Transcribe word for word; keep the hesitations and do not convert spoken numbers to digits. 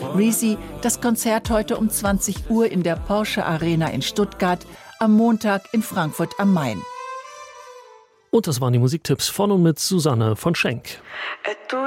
Reezy, das Konzert heute um zwanzig Uhr in der Porsche Arena in Stuttgart, am Montag in Frankfurt am Main. Und das waren die Musiktipps von und mit Susanne von Schenk.